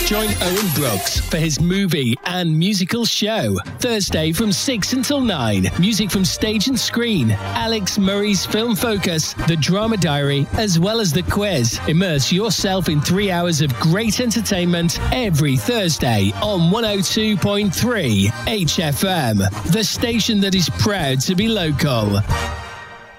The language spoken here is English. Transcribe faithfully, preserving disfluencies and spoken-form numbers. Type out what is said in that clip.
Join Owen Brooks for his movie and musical show. Thursday from six until nine. Music from stage and screen. Alex Murray's Film Focus, The Drama Diary, as well as the quiz. Immerse yourself in three hours of great entertainment every Thursday on one oh two point three H F M. The station that is proud to be local.